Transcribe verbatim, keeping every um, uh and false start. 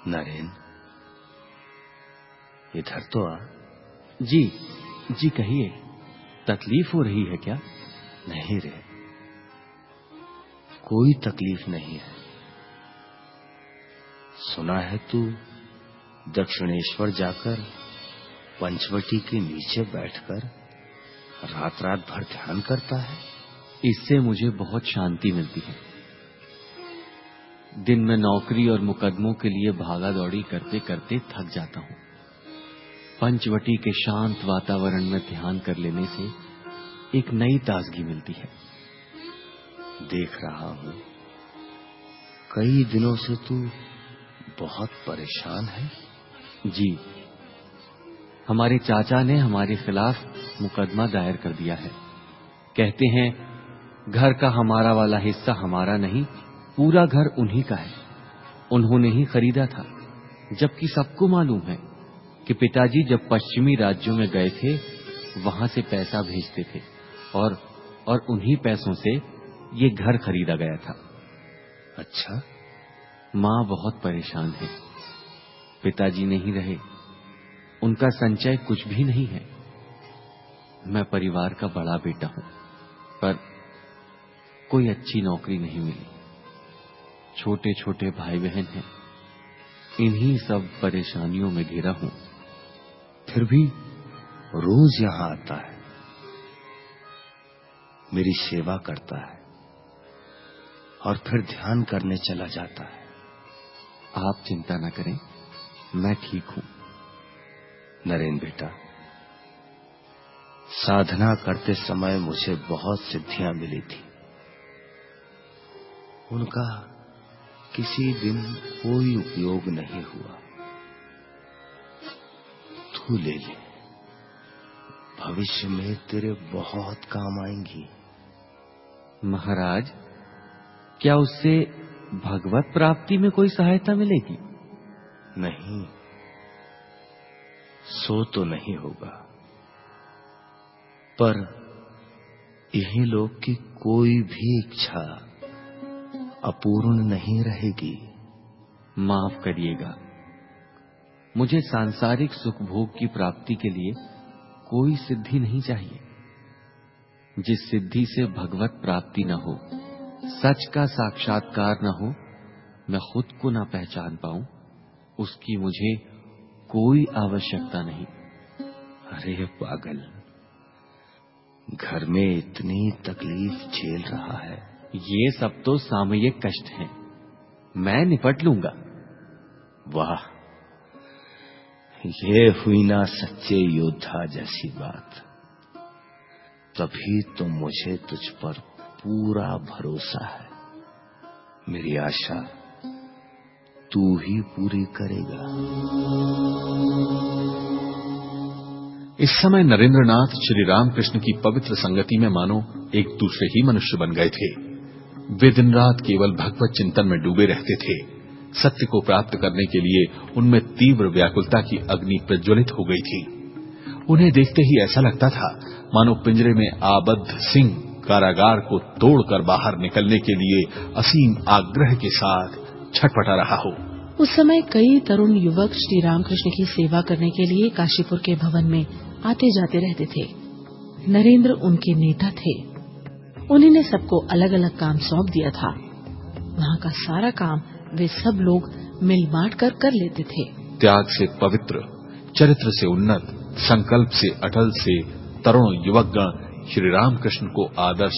नरेन, इधर तो आ। जी जी कहिए, तकलीफ हो रही है क्या? नहीं रे, कोई तकलीफ नहीं है। सुना है तू दक्षिणेश्वर जाकर पंचवटी के नीचे बैठकर रात रात भर ध्यान करता है। इससे मुझे बहुत शांति मिलती है। दिन में नौकरी और मुकदमों के लिए भागा दौड़ी करते करते थक जाता हूँ। पंचवटी के शांत वातावरण में ध्यान कर लेने से एक नई ताजगी मिलती है। देख रहा हूँ कई दिनों से तू बहुत परेशान है। जी, हमारे चाचा ने हमारे खिलाफ मुकदमा दायर कर दिया है। कहते हैं घर का हमारा वाला हिस्सा हमारा नहीं, पूरा घर उन्हीं का है। उन्होंने ही खरीदा था, जबकि सबको मालूम है कि पिताजी जब पश्चिमी राज्यों में गए थे वहां से पैसा भेजते थे और और उन्हीं पैसों से ये घर खरीदा गया था। अच्छा? माँ बहुत परेशान है। पिताजी नहीं रहे, उनका संचय कुछ भी नहीं है। मैं परिवार का बड़ा बेटा हूं, पर कोई अच्छी नौकरी नहीं मिली। छोटे छोटे भाई बहन हैं, इन्हीं सब परेशानियों में घिरा हूं। फिर भी रोज यहां आता है, मेरी सेवा करता है और फिर ध्यान करने चला जाता है। आप चिंता न करें, मैं ठीक हूं। नरेन बेटा, साधना करते समय मुझे बहुत सिद्धियां मिली थी। उनका किसी दिन कोई उपयोग नहीं हुआ। तू ले ले, भविष्य में तेरे बहुत काम आएंगी। महाराज, क्या उससे भगवत प्राप्ति में कोई सहायता मिलेगी? नहीं, सो तो नहीं होगा, पर यही लोग की कोई भी इच्छा अपूर्ण नहीं रहेगी। माफ करिएगा, मुझे सांसारिक सुख भोग की प्राप्ति के लिए कोई सिद्धि नहीं चाहिए। जिस सिद्धि से भगवत प्राप्ति न हो, सच का साक्षात्कार न हो, मैं खुद को न पहचान पाऊं, उसकी मुझे कोई आवश्यकता नहीं। अरे पागल, घर में इतनी तकलीफ झेल रहा है। ये सब तो सामयिक कष्ट हैं, मैं निपट लूंगा। वाह, ये हुई ना सच्चे योद्धा जैसी बात। तभी तो मुझे तुझ पर पूरा भरोसा है। मेरी आशा तू ही पूरी करेगा। इस समय नरेंद्रनाथ श्री रामकृष्ण की पवित्र संगति में मानो एक दूसरे ही मनुष्य बन गए थे। वे दिन रात केवल भगवत चिंतन में डूबे रहते थे। सत्य को प्राप्त करने के लिए उनमें तीव्र व्याकुलता की अग्नि प्रज्वलित हो गई थी। उन्हें देखते ही ऐसा लगता था मानो पिंजरे में आबद्ध सिंह कारागार को तोड़कर बाहर निकलने के लिए असीम आग्रह के साथ छटपटा रहा हो। उस समय कई तरुण युवक श्री रामकृष्ण की सेवा करने के लिए काशीपुर के भवन में आते जाते रहते थे। नरेंद्र उनके नेता थे। उन्होंने सबको अलग अलग काम सौंप दिया था। वहाँ का सारा काम वे सब लोग मिल बांट कर कर लेते थे। त्याग से पवित्र, चरित्र से उन्नत, संकल्प से अटल से तरुण युवकगण श्री रामकृष्ण को आदर्श